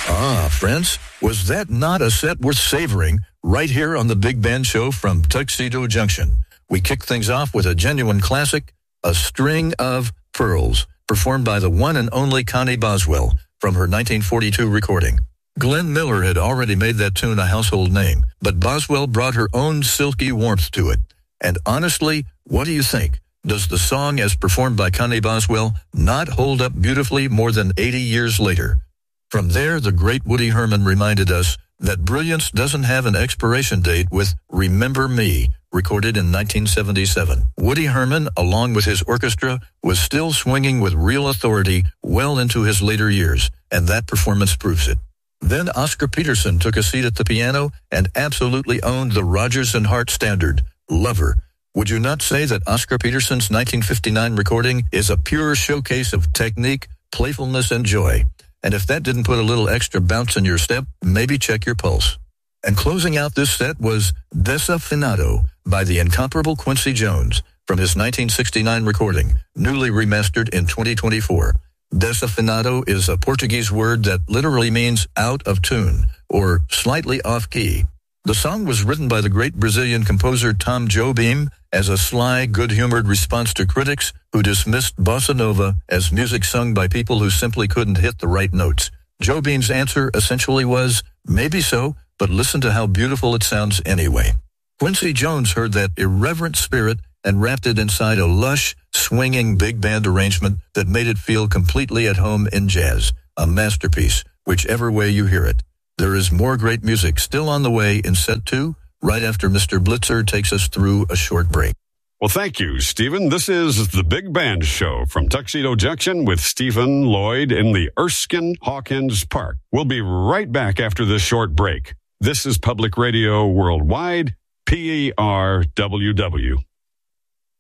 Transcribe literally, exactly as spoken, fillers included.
Ah, friends, was that not a set worth savoring right here on the Big Band Show from Tuxedo Junction? We kick things off with a genuine classic, A String of Pearls, performed by the one and only Connie Boswell from her nineteen forty-two recording. Glenn Miller had already made that tune a household name, but Boswell brought her own silky warmth to it. And honestly, what do you think? Does the song as performed by Connie Boswell not hold up beautifully more than eighty years later? From there, the great Woody Herman reminded us that brilliance doesn't have an expiration date with Remember Me, recorded in nineteen seventy-seven. Woody Herman, along with his orchestra, was still swinging with real authority well into his later years, and that performance proves it. Then Oscar Peterson took a seat at the piano and absolutely owned the Rodgers and Hart standard, Lover. Would you not say that Oscar Peterson's nineteen fifty-nine recording is a pure showcase of technique, playfulness, and joy? And if that didn't put a little extra bounce in your step, maybe check your pulse. And closing out this set was Desafinado by the incomparable Quincy Jones from his nineteen sixty-nine recording, newly remastered in twenty twenty-four. Desafinado is a Portuguese word that literally means out of tune or slightly off key. The song was written by the great Brazilian composer Tom Jobim as a sly, good-humored response to critics who dismissed bossa nova as music sung by people who simply couldn't hit the right notes. Jobim's answer essentially was, maybe so, but listen to how beautiful it sounds anyway. Quincy Jones heard that irreverent spirit and wrapped it inside a lush, swinging big band arrangement that made it feel completely at home in jazz. A masterpiece, whichever way you hear it. There is more great music still on the way in set two, right after Mister Blitzer takes us through a short break. Well, thank you, Stephen. This is the Big Band Show from Tuxedo Junction with Stephen Lloyd in the Erskine Hawkins Park. We'll be right back after this short break. This is Public Radio Worldwide, P E R W W.